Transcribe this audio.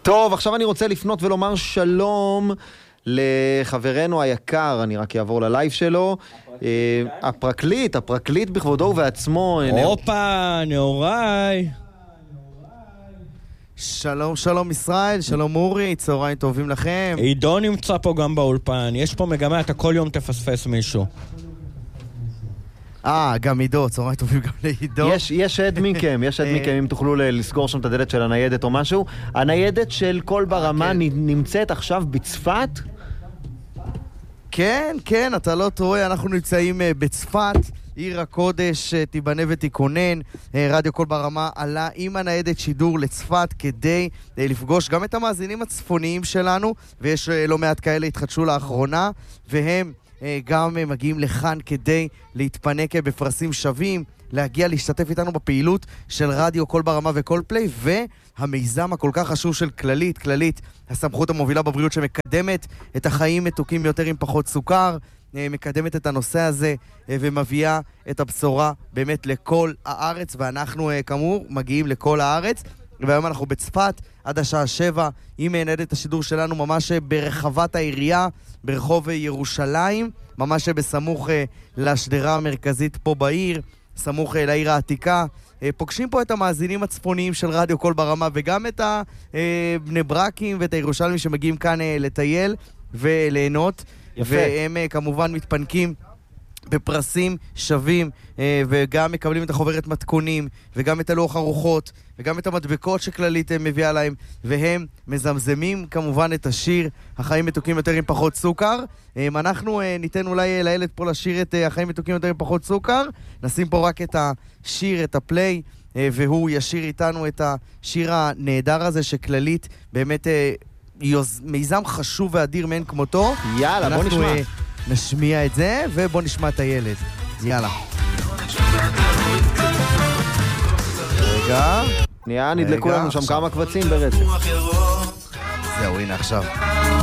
טוב, עכשיו אני רוצה לפנות ולומר שלום לחברנו היקר, אני רק אעבור ללייב שלו, הפרקליט בכבודו ובעצמו. הופה, נאוריי. שלום ישראל, שלום אורי, צהריים טובים לכם. עידו נמצא פה גם באולפן, יש פה מגמה, אתה כל יום תפספס מישהו. גם עידו, צהריים טובים גם לעידו. יש עד מכם, אם תוכלו לסגור שם את הדלת של הניידת או משהו. הניידת של כל ברמה נמצאת עכשיו בצפת? כן, אתה לא טועה, אנחנו נמצאים בצפת, עיר הקודש, תיבנה ותיכונן. רדיו כל ברמה עלה עם הניידת שידור לצפת כדי לפגוש גם את המאזינים הצפוניים שלנו, ויש לא מעט כאלה התחדשו לאחרונה, והם גם מגיעים לכאן כדי להתפנק בפרסים שווים, להגיע להשתתף איתנו בפעילות של רדיו כל ברמה וכל פליי, והמיזם הכל כך חשוב של כללית, הסמכות המובילה בבריאות שמקדמת את החיים מתוקים יותר עם פחות סוכר, מקדמת את הנושא הזה ומביאה את הבשורה באמת לכל הארץ, ואנחנו כאמור מגיעים לכל הארץ, והיום אנחנו בצפת עד השעה 7 עם ניידת השידור שלנו ממש ברחבת העירייה, ברחוב ירושלים, ממש בסמוך לשדרה המרכזית פה בעיר, סמוך לעיר העתיקה. פוגשים פה את המאזינים הצפוניים של רדיו כל ברמה, וגם את הבני ברקים ואת הירושלמים שמגיעים כאן לטייל וליהנות. יפה. והם כמובן מתפנקים בפרסים שווים, וגם מקבלים את החוברת מתכונים, וגם את הלוח ארוחות, וגם את המדבקות שכללית מביאה להם, והם מזמזמים כמובן את השיר החיים מתוקים יותר עם פחות סוכר. אנחנו ניתן אולי לילד פה לשיר את החיים מתוקים יותר עם פחות סוכר, נשים פה רק את השיר, את הפליי, והוא ישיר איתנו את השיר הנהדר הזה שכללית באמת מיזם חשוב ואדיר מאין כמותו. יאללה, בוא נשמע. נשמיע את זה, ובוא נשמע את הילד. יאללה. רגע. נדלקו לנו שם כמה קבצים ברצף. זהו, הנה עכשיו.